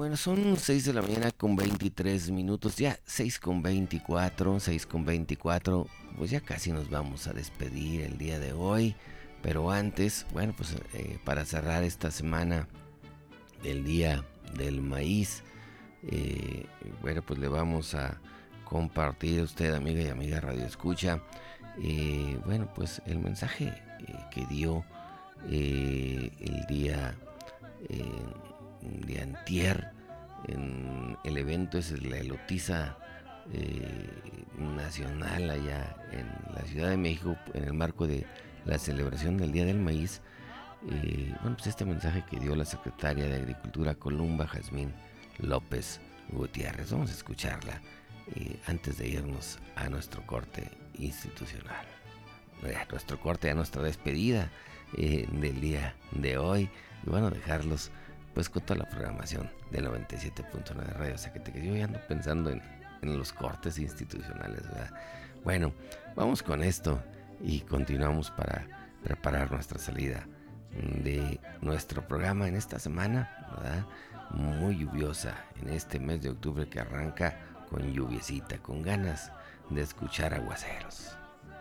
Bueno, son 6 de la mañana con 23 minutos, ya 6 con 24, 6 con 24, pues ya casi nos vamos a despedir el día de hoy, pero antes, bueno, pues para cerrar esta semana del Día del Maíz, eh, bueno, pues le vamos a compartir a usted, amiga y amiga Radio Escucha, bueno, pues el mensaje que dio el día eh, de antier en el evento es la elotiza nacional allá en la Ciudad de México en el marco de la celebración del Día del Maíz. Bueno, pues este mensaje que dio la secretaria de Agricultura Columba Jazmín López Gutiérrez, vamos a escucharla antes de irnos a nuestro corte institucional, a nuestro corte, a nuestra despedida del día de hoy, y bueno, dejarlos pues con toda la programación de 97.9 Radio Zacatecas. Yo ya ando pensando en los cortes institucionales, ¿verdad? Bueno, vamos con esto y continuamos para preparar nuestra salida de nuestro programa en esta semana, ¿verdad? Muy lluviosa en este mes de octubre que arranca con lluviecita, con ganas de escuchar aguaceros.